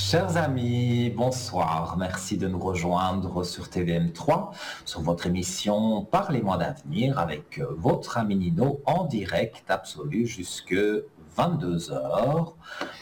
Chers amis, bonsoir. Merci de nous rejoindre sur TVM3, sur votre émission Parlez-moi d'avenir avec votre ami Nino en direct absolu jusque 22 heures.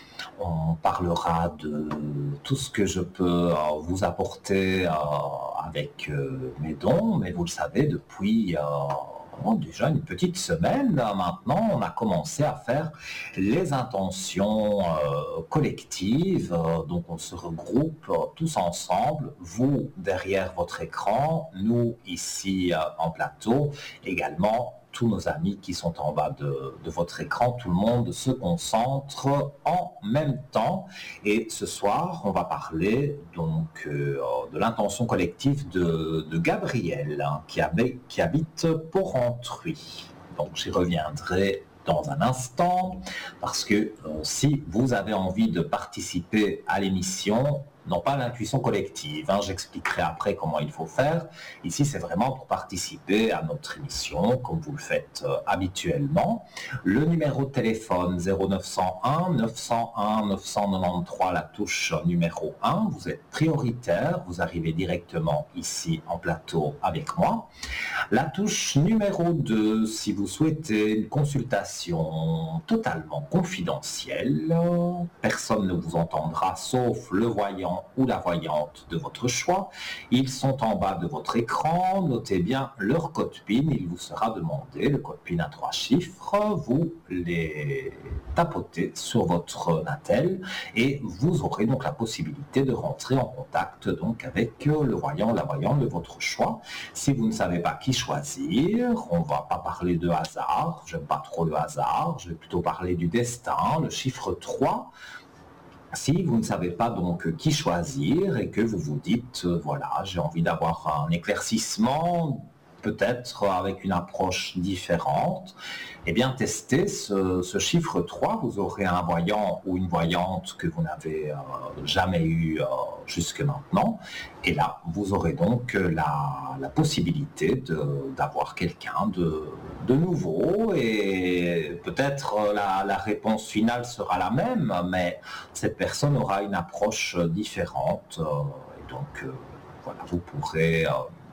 On parlera de tout ce que je peux vous apporter avec mes dons, mais vous le savez, depuis déjà une petite semaine maintenant, on a commencé à faire les intentions collectives. Donc on se regroupe tous ensemble, vous derrière votre écran, nous ici en plateau, également tous nos amis qui sont en bas de votre écran, tout le monde se concentre en même temps. Et ce soir, on va parler donc de l'intention collective de Gabriel, hein, qui habite Porrentruy. Donc j'y reviendrai dans un instant, parce que si vous avez envie de participer à l'émission, non pas l'intuition collective, hein, j'expliquerai après comment il faut faire. Ici, c'est vraiment pour participer à notre émission, comme vous le faites habituellement. Le numéro de téléphone 0901 901 993, la touche numéro 1. Vous êtes prioritaire, vous arrivez directement ici en plateau avec moi. La touche numéro 2, si vous souhaitez une consultation totalement confidentielle, personne ne vous entendra sauf le voyant ou la voyante de votre choix. Ils sont en bas de votre écran. Notez bien leur code PIN. Il vous sera demandé, le code PIN à 3 chiffres. Vous les tapotez sur votre Natel et vous aurez donc la possibilité de rentrer en contact donc avec le voyant ou la voyante de votre choix. Si vous ne savez pas qui choisir, on ne va pas parler de hasard. J'aime pas trop le hasard. Je vais plutôt parler du destin, le chiffre 3. Si vous ne savez pas donc qui choisir et que vous vous dites, voilà, j'ai envie d'avoir un éclaircissement, peut-être avec une approche différente, eh bien testez ce chiffre 3, vous aurez un voyant ou une voyante que vous n'avez jamais eu jusque maintenant, et là vous aurez donc la possibilité d'avoir quelqu'un de nouveau, et peut-être la réponse finale sera la même, mais cette personne aura une approche différente, et donc voilà, vous pourrez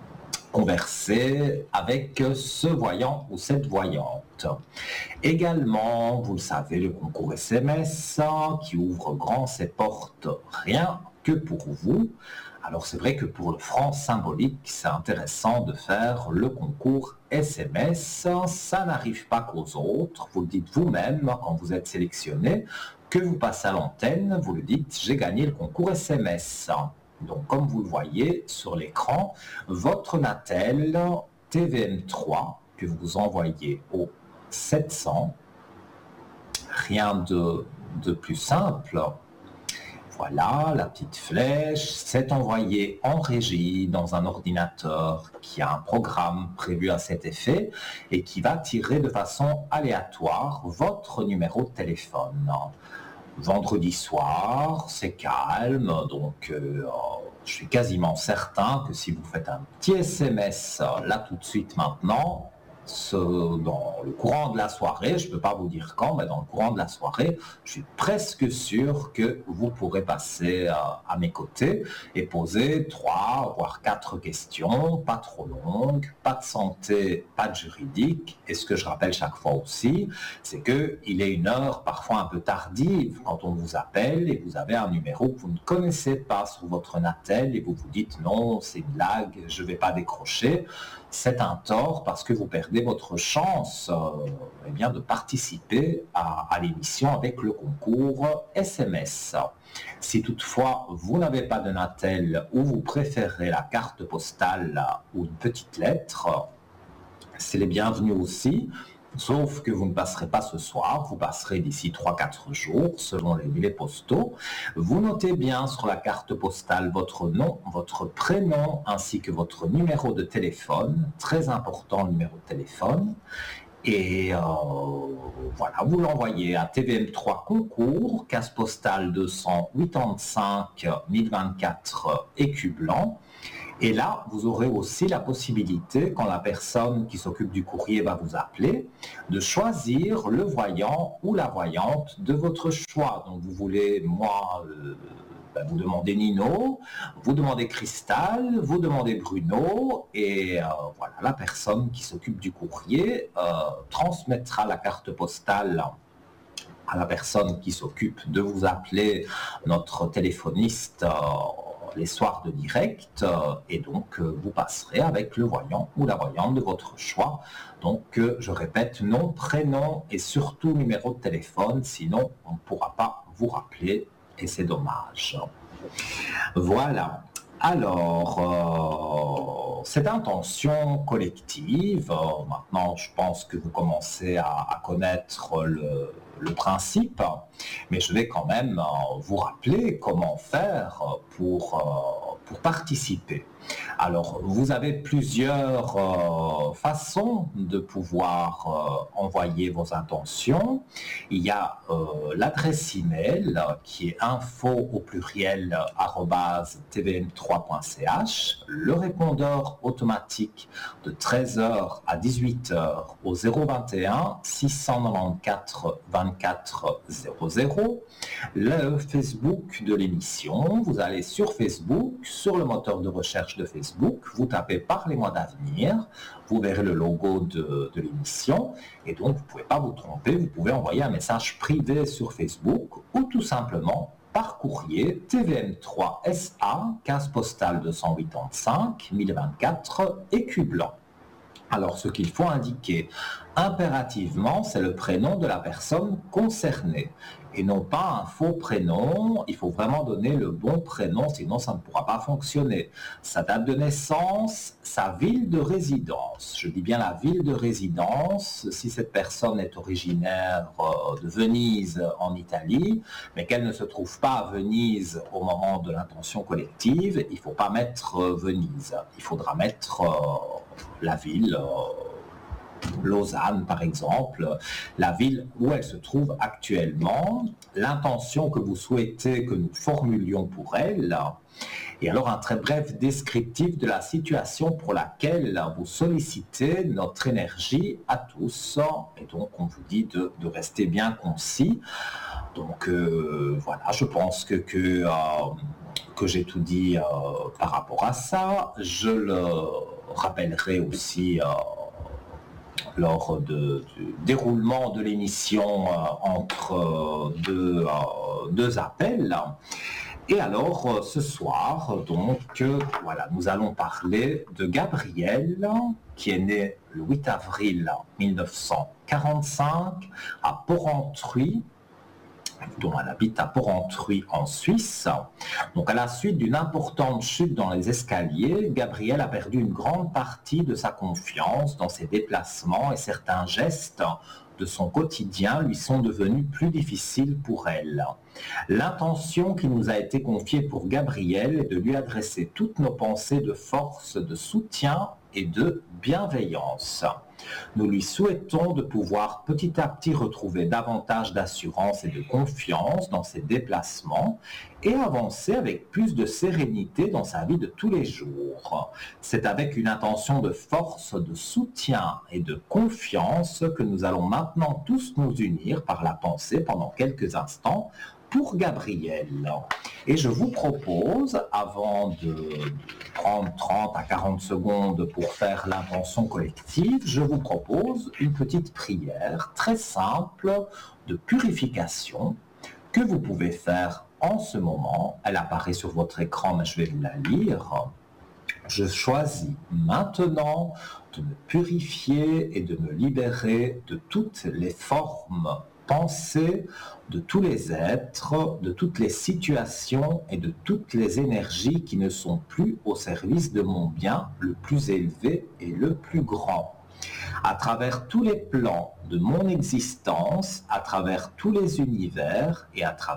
converser avec ce voyant ou cette voyante. Également, vous le savez, le concours SMS qui ouvre grand ses portes rien que pour vous. Alors c'est vrai que pour le franc symbolique, c'est intéressant de faire le concours SMS. Ça n'arrive pas qu'aux autres. Vous le dites vous-même quand vous êtes sélectionné, que vous passez à l'antenne, vous le dites, j'ai gagné le concours SMS. Donc, comme vous le voyez sur l'écran, votre Natel TVM3 que vous envoyez au 700, rien de plus simple. Voilà, la petite flèche, c'est envoyé en régie dans un ordinateur qui a un programme prévu à cet effet et qui va tirer de façon aléatoire votre numéro de téléphone. Vendredi soir, c'est calme, donc je suis quasiment certain que si vous faites un petit SMS là tout de suite maintenant, dans le courant de la soirée, je ne peux pas vous dire quand, mais dans le courant de la soirée, je suis presque sûr que vous pourrez passer à mes côtés et poser 3 voire 4 questions, pas trop longues, pas de santé, pas de juridique. Et ce que je rappelle chaque fois aussi, c'est qu'il est une heure parfois un peu tardive quand on vous appelle et vous avez un numéro que vous ne connaissez pas sur votre Natel et vous vous dites non, c'est une blague, je ne vais pas décrocher. C'est un tort parce que vous perdez votre chance eh bien, de participer à l'émission avec le concours SMS. Si toutefois vous n'avez pas de Natel ou vous préférez la carte postale ou une petite lettre, c'est les bienvenus aussi. Sauf que vous ne passerez pas ce soir, vous passerez d'ici 3-4 jours, selon les délais postaux. Vous notez bien sur la carte postale votre nom, votre prénom, ainsi que votre numéro de téléphone, très important le numéro de téléphone. Et voilà, vous l'envoyez à TVM3 Concours, case postale 285 1024 Écu Blanc. Et là, vous aurez aussi la possibilité, quand la personne qui s'occupe du courrier va vous appeler, de choisir le voyant ou la voyante de votre choix. Donc vous voulez, moi, Vous demandez Nino, vous demandez Cristal, vous demandez Bruno, et voilà, la personne qui s'occupe du courrier transmettra la carte postale à la personne qui s'occupe de vous appeler, notre téléphoniste, les soirs de direct, et donc vous passerez avec le voyant ou la voyante de votre choix. Donc je répète, nom, prénom et surtout numéro de téléphone, sinon on ne pourra pas vous rappeler et c'est dommage. Voilà. Alors, cette intention collective, maintenant je pense que vous commencez à connaître le principe, mais je vais quand même vous rappeler comment faire pour participer. Alors, vous avez plusieurs façons de pouvoir envoyer vos intentions. Il y a l'adresse email qui est info@tvm3.ch, le répondeur automatique de 13h à 18h au 021 694 24 00, le Facebook de l'émission. Vous allez sur Facebook, sur le moteur de recherche de Facebook, vous tapez Parlez-moi d'avenir, vous verrez le logo de l'émission et donc vous ne pouvez pas vous tromper, vous pouvez envoyer un message privé sur Facebook ou tout simplement par courrier TVM3 SA, case postale 285 1024 Écu Blanc. Alors, ce qu'il faut indiquer impérativement, c'est le prénom de la personne concernée et non pas un faux prénom. Il faut vraiment donner le bon prénom, sinon ça ne pourra pas fonctionner. Sa date de naissance, sa ville de résidence. Je dis bien la ville de résidence. Si cette personne est originaire de Venise en Italie, mais qu'elle ne se trouve pas à Venise au moment de l'intention collective, il ne faut pas mettre Venise. Il faudra mettre la ville, Lausanne par exemple, la ville où elle se trouve actuellement, l'intention que vous souhaitez que nous formulions pour elle, et alors un très bref descriptif de la situation pour laquelle vous sollicitez notre énergie à tous, et donc on vous dit de rester bien concis. Donc voilà, je pense que j'ai tout dit par rapport à ça. Je le rappellerai aussi lors du déroulement de l'émission entre deux appels. Et alors ce soir, donc voilà, nous allons parler de Gabrielle, qui est née le 8 avril 1945 à Porrentruy, dont elle habite à Porrentruy en Suisse. Donc à la suite d'une importante chute dans les escaliers, Gabrielle a perdu une grande partie de sa confiance dans ses déplacements et certains gestes de son quotidien lui sont devenus plus difficiles pour elle. L'intention qui nous a été confiée pour Gabrielle est de lui adresser toutes nos pensées de force, de soutien et de bienveillance. Nous lui souhaitons de pouvoir petit à petit retrouver davantage d'assurance et de confiance dans ses déplacements et avancer avec plus de sérénité dans sa vie de tous les jours. C'est avec une intention de force, de soutien et de confiance que nous allons maintenant tous nous unir par la pensée pendant quelques instants pour Gabrielle. Et je vous propose, avant de prendre 30 à 40 secondes pour faire l'intention collective, je vous propose une petite prière très simple de purification que vous pouvez faire en ce moment. Elle apparaît sur votre écran, mais je vais vous la lire. Je choisis maintenant de me purifier et de me libérer de toutes les formes pensées, de tous les êtres, de toutes les situations et de toutes les énergies qui ne sont plus au service de mon bien le plus élevé et le plus grand. À travers tous les plans de mon existence, à travers tous les univers et à travers